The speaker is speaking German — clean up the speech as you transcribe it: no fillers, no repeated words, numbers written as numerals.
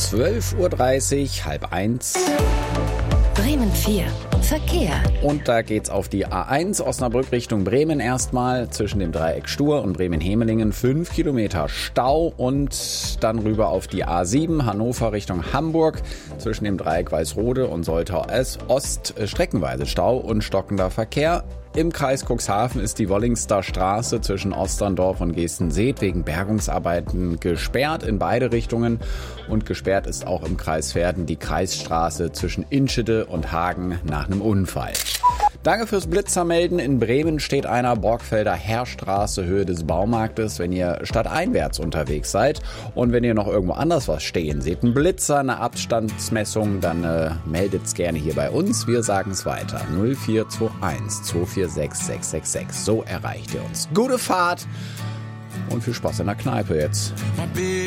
12:30 halb eins. Bremen 4. Verkehr. Und da geht's auf die A1 Osnabrück Richtung Bremen erstmal. Zwischen dem Dreieck Stur und Bremen-Hemelingen 5 Kilometer Stau. Und dann rüber auf die A7 Hannover Richtung Hamburg. Zwischen dem Dreieck Weißrode und Soltau Ost streckenweise Stau und stockender Verkehr. Im Kreis Cuxhaven ist die Wollingster Straße zwischen Osterndorf und Geestenseth wegen Bergungsarbeiten gesperrt in beide Richtungen. Und gesperrt ist auch im Kreis Verden die Kreisstraße zwischen Inschede und Hagen nach einem Unfall. Danke fürs Blitzermelden. In Bremen steht einer Borgfelder Heerstraße, Höhe des Baumarktes, wenn ihr stadteinwärts unterwegs seid. Und wenn ihr noch irgendwo anders was stehen seht, ein Blitzer, eine Abstandsmessung, dann meldet's gerne hier bei uns. Wir sagen's weiter. 0421 246 666. So erreicht ihr uns. Gute Fahrt und viel Spaß in der Kneipe jetzt.